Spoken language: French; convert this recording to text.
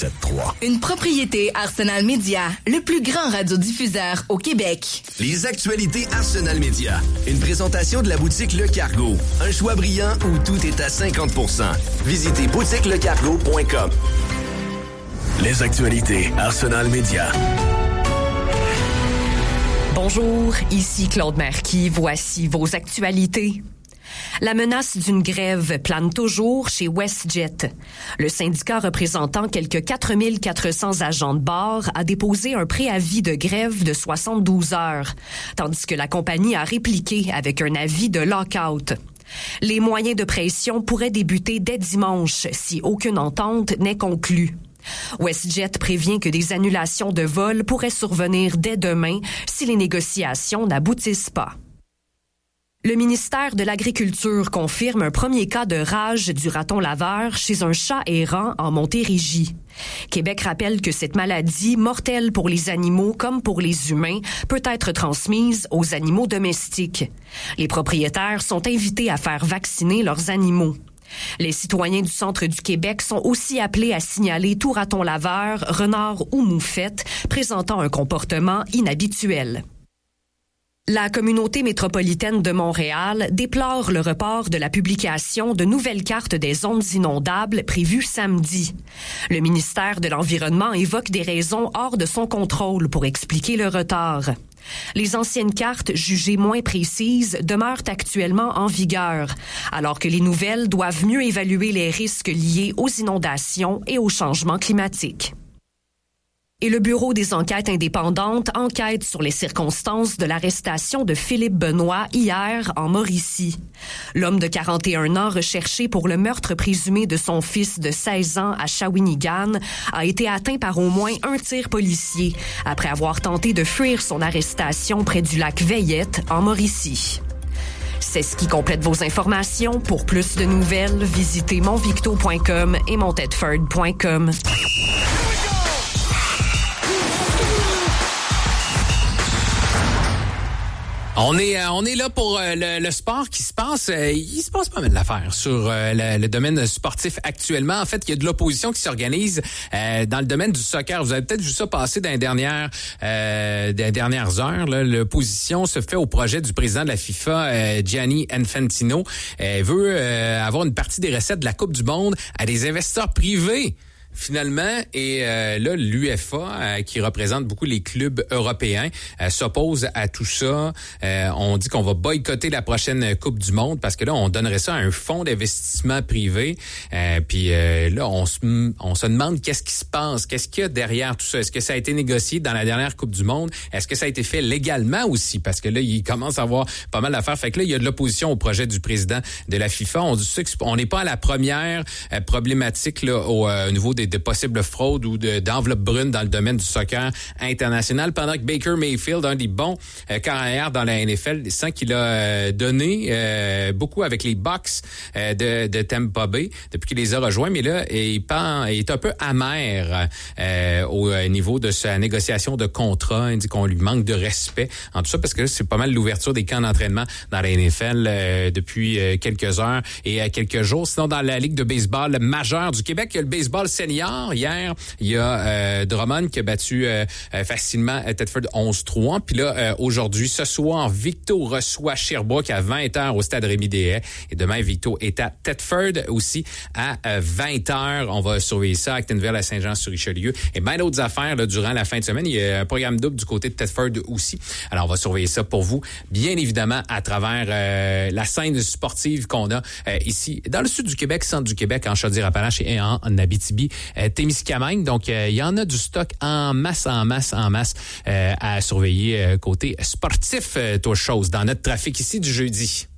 107.3. Une propriété Arsenal Média, le plus grand radiodiffuseur au Québec. Les actualités Arsenal Média. Une présentation de la boutique Le Cargo. Un choix brillant où tout est à 50%. Visitez boutiquelecargo.com. Les actualités Arsenal Média. Bonjour, ici Claude Marquis. Voici vos actualités. La menace d'une grève plane toujours chez WestJet. Le syndicat représentant quelques 4400 agents de bord a déposé un préavis de grève de 72 heures, tandis que la compagnie a répliqué avec un avis de lock-out. Les moyens de pression pourraient débuter dès dimanche si aucune entente n'est conclue. WestJet prévient que des annulations de vols pourraient survenir dès demain si les négociations n'aboutissent pas. Le ministère de l'Agriculture confirme un premier cas de rage du raton laveur chez un chat errant en Montérégie. Québec rappelle que cette maladie, mortelle pour les animaux comme pour les humains, peut être transmise aux animaux domestiques. Les propriétaires sont invités à faire vacciner leurs animaux. Les citoyens du centre du Québec sont aussi appelés à signaler tout raton laveur, renard ou moufette présentant un comportement inhabituel. La communauté métropolitaine de Montréal déplore le report de la publication de nouvelles cartes des zones inondables prévues samedi. Le ministère de l'Environnement évoque des raisons hors de son contrôle pour expliquer le retard. Les anciennes cartes, jugées moins précises, demeurent actuellement en vigueur, alors que les nouvelles doivent mieux évaluer les risques liés aux inondations et au changement climatique. Et le Bureau des enquêtes indépendantes enquête sur les circonstances de l'arrestation de Philippe Benoît hier en Mauricie. L'homme de 41 ans recherché pour le meurtre présumé de son fils de 16 ans à Shawinigan a été atteint par au moins un tir policier après avoir tenté de fuir son arrestation près du lac Veillette en Mauricie. C'est ce qui complète vos informations. Pour plus de nouvelles, visitez monvicto.com et montedford.com. On est là pour le sport qui se passe. Il se passe pas mal d'affaires sur le domaine sportif actuellement. En fait, il y a de l'opposition qui s'organise dans le domaine du soccer. Vous avez peut-être vu ça passer dans les dernières heures. Là. L'opposition se fait au projet du président de la FIFA, Gianni Infantino. Il veut avoir une partie des recettes de la Coupe du Monde à des investisseurs privés. Finalement, et là, l'UEFA, qui représente beaucoup les clubs européens, s'oppose à tout ça. On dit qu'on va boycotter la prochaine Coupe du Monde parce que là, on donnerait ça à un fonds d'investissement privé. Puis là, on se demande qu'est-ce qui se passe, qu'est-ce qu'il y a derrière tout ça. Est-ce que ça a été négocié dans la dernière Coupe du Monde? Est-ce que ça a été fait légalement aussi? Parce que là, il commence à avoir pas mal d'affaires. Fait que là, il y a de l'opposition au projet du président de la FIFA. On dit qu'on n'est pas à la première problématique là au niveau de possibles fraudes ou d'enveloppes brunes dans le domaine du soccer international, pendant que Baker Mayfield, un des bons carrières dans la NFL, sent qu'il a donné beaucoup avec les Bucks de Tampa Bay depuis qu'il les a rejoints, mais là, il est un peu amer au niveau de sa négociation de contrat. Il dit qu'on lui manque de respect en tout ça, parce que là, c'est pas mal l'ouverture des camps d'entraînement dans la NFL depuis quelques heures et quelques jours. Sinon, dans la Ligue de baseball majeure du Québec, il y a le baseball senior. Hier, il y a Drummond qui a battu facilement Thetford 11-3. Puis là, aujourd'hui, ce soir, Victo reçoit Sherbrooke à 20h au stade Rémy-Deshaye. Et demain, Victo est à Thetford aussi à 20h. On va surveiller ça à Actonville, à Saint-Jean-sur-Richelieu. Et bien d'autres affaires là, durant la fin de semaine. Il y a un programme double du côté de Thetford aussi. Alors, on va surveiller ça pour vous, bien évidemment, à travers la scène sportive qu'on a ici, dans le sud du Québec, centre du Québec, en Chaudière-Appalaches et en Abitibi. Témiscamingue. Donc, il y en a du stock en masse à surveiller côté sportif, toute chose, dans notre trafic ici du jeudi.